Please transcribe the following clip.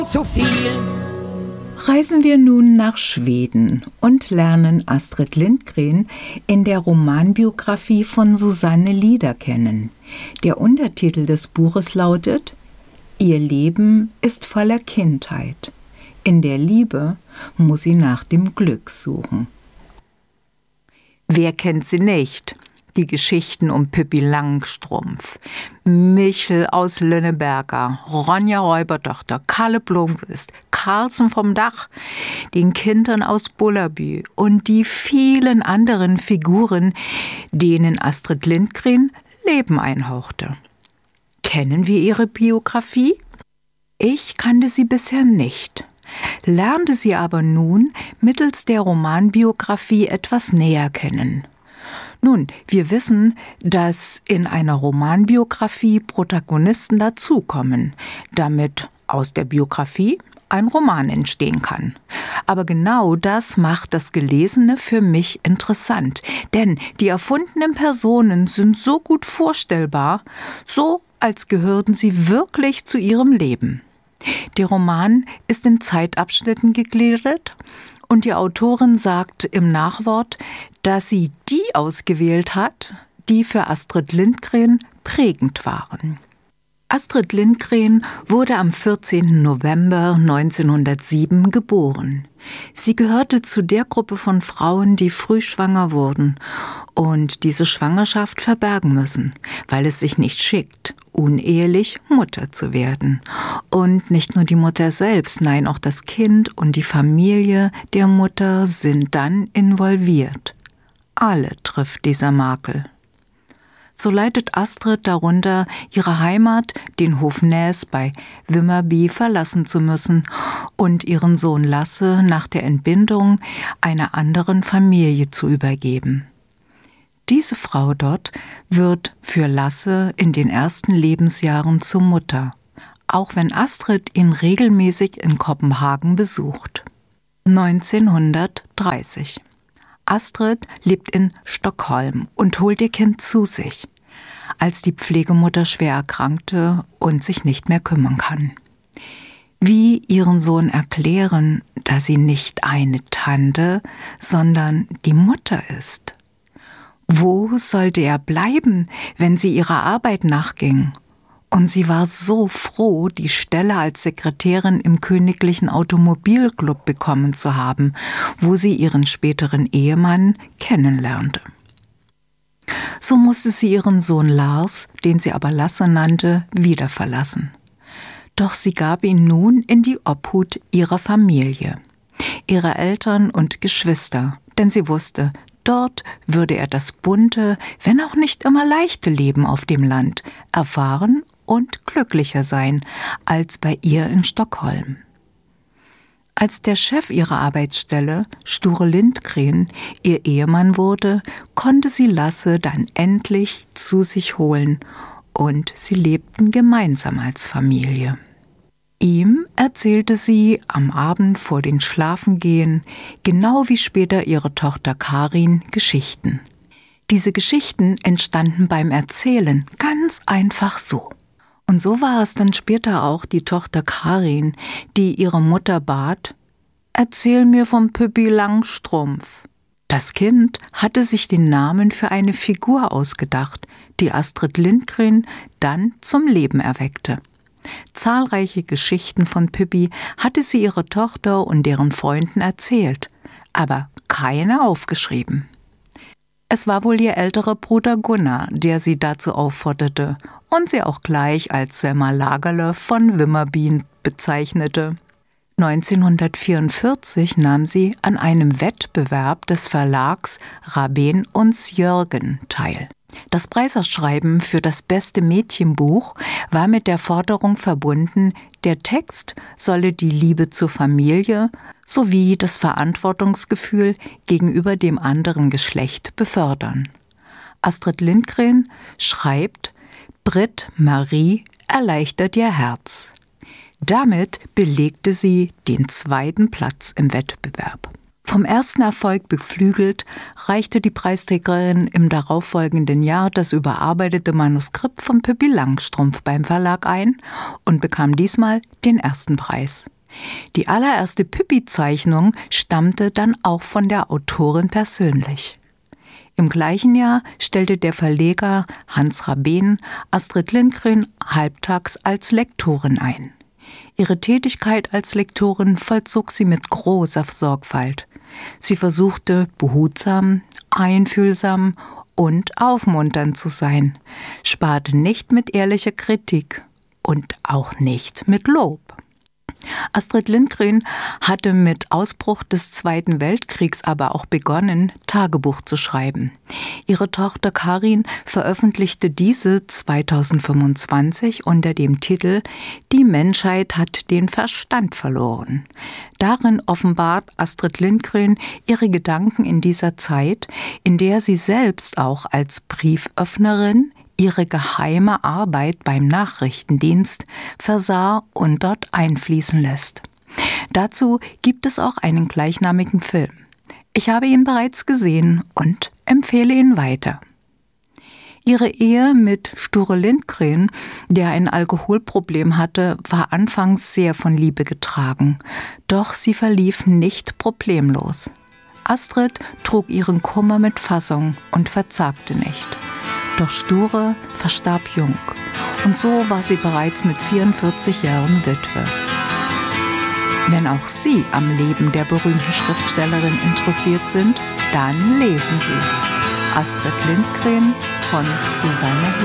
Zu viel. Reisen wir nun nach Schweden und lernen Astrid Lindgren in der Romanbiografie von Susanne Lieder kennen. Der Untertitel des Buches lautet »Ihr Leben ist voller Kindheit. In der Liebe muss sie nach dem Glück suchen.« Wer kennt sie nicht? Die Geschichten um Pippi Langstrumpf, Michel aus Lönneberger, Ronja Räubertochter, Kalle Blomqvist, Carlsen vom Dach, den Kindern aus Bullerby und die vielen anderen Figuren, denen Astrid Lindgren Leben einhauchte. Kennen wir ihre Biografie? Ich kannte sie bisher nicht, lernte sie aber nun mittels der Romanbiografie etwas näher kennen. Nun, wir wissen, dass in einer Romanbiografie Protagonisten dazukommen, damit aus der Biografie ein Roman entstehen kann. Aber genau das macht das Gelesene für mich interessant, denn die erfundenen Personen sind so gut vorstellbar, so als gehörten sie wirklich zu ihrem Leben. Der Roman ist in Zeitabschnitten gegliedert und die Autorin sagt im Nachwort, dass sie die ausgewählt hat, die für Astrid Lindgren prägend waren. Astrid Lindgren wurde am 14. November 1907 geboren. Sie gehörte zu der Gruppe von Frauen, die früh schwanger wurden und diese Schwangerschaft verbergen müssen, weil es sich nicht schickt, unehelich Mutter zu werden. Und nicht nur die Mutter selbst, nein, auch das Kind und die Familie der Mutter sind dann involviert. Alle trifft dieser Makel. So leidet Astrid darunter, ihre Heimat, den Hof Näs bei Vimmerby, verlassen zu müssen und ihren Sohn Lasse nach der Entbindung einer anderen Familie zu übergeben. Diese Frau dort wird für Lasse in den ersten Lebensjahren zur Mutter, auch wenn Astrid ihn regelmäßig in Kopenhagen besucht. 1930. Astrid lebt in Stockholm und holt ihr Kind zu sich, als die Pflegemutter schwer erkrankte und sich nicht mehr kümmern kann. Wie ihren Sohn erklären, dass sie nicht eine Tante, sondern die Mutter ist? Wo sollte er bleiben, wenn sie ihrer Arbeit nachging? Und sie war so froh, die Stelle als Sekretärin im Königlichen Automobilclub bekommen zu haben, wo sie ihren späteren Ehemann kennenlernte. So musste sie ihren Sohn Lars, den sie aber Lasse nannte, wieder verlassen. Doch sie gab ihn nun in die Obhut ihrer Familie, ihrer Eltern und Geschwister, denn sie wusste, dort würde er das bunte, wenn auch nicht immer leichte Leben auf dem Land erfahren und glücklicher sein als bei ihr in Stockholm. Als der Chef ihrer Arbeitsstelle, Sture Lindgren, ihr Ehemann wurde, konnte sie Lasse dann endlich zu sich holen und sie lebten gemeinsam als Familie. Ihm erzählte sie am Abend vor dem Schlafengehen, genau wie später ihre Tochter Karin, Geschichten. Diese Geschichten entstanden beim Erzählen ganz einfach so. Und so war es dann später auch die Tochter Karin, die ihre Mutter bat, »Erzähl mir vom Pippi Langstrumpf.« Das Kind hatte sich den Namen für eine Figur ausgedacht, die Astrid Lindgren dann zum Leben erweckte. Zahlreiche Geschichten von Pippi hatte sie ihrer Tochter und deren Freunden erzählt, aber keine aufgeschrieben. Es war wohl ihr älterer Bruder Gunnar, der sie dazu aufforderte und sie auch gleich als Selma Lagerlöf von Vimmerby bezeichnete. 1944 nahm sie an einem Wettbewerb des Verlags Rabén und Sjörgen teil. Das Preisausschreiben für das beste Mädchenbuch war mit der Forderung verbunden, der Text solle die Liebe zur Familie sowie das Verantwortungsgefühl gegenüber dem anderen Geschlecht befördern. Astrid Lindgren schreibt, Britt Marie erleichtert ihr Herz. Damit belegte sie den 2. Platz im Wettbewerb. Vom ersten Erfolg beflügelt, reichte die Preisträgerin im darauffolgenden Jahr das überarbeitete Manuskript von Pippi Langstrumpf beim Verlag ein und bekam diesmal den ersten Preis. Die allererste Pippi-Zeichnung stammte dann auch von der Autorin persönlich. Im gleichen Jahr stellte der Verleger Hans Rabén Astrid Lindgren halbtags als Lektorin ein. Ihre Tätigkeit als Lektorin vollzog sie mit großer Sorgfalt. Sie versuchte, behutsam, einfühlsam und aufmunternd zu sein, sparte nicht mit ehrlicher Kritik und auch nicht mit Lob. Astrid Lindgren hatte mit Ausbruch des Zweiten Weltkriegs aber auch begonnen, Tagebuch zu schreiben. Ihre Tochter Karin veröffentlichte diese 2025 unter dem Titel »Die Menschheit hat den Verstand verloren«. Darin offenbart Astrid Lindgren ihre Gedanken in dieser Zeit, in der sie selbst auch als Brieföffnerin ihre geheime Arbeit beim Nachrichtendienst versah und dort einfließen lässt. Dazu gibt es auch einen gleichnamigen Film. Ich habe ihn bereits gesehen und empfehle ihn weiter. Ihre Ehe mit Sture Lindgren, der ein Alkoholproblem hatte, war anfangs sehr von Liebe getragen, doch sie verlief nicht problemlos. Astrid trug ihren Kummer mit Fassung und verzagte nicht. Doch Sture verstarb jung und so war sie bereits mit 44 Jahren Witwe. Wenn auch Sie am Leben der berühmten Schriftstellerin interessiert sind, dann lesen Sie Astrid Lindgren von Susanne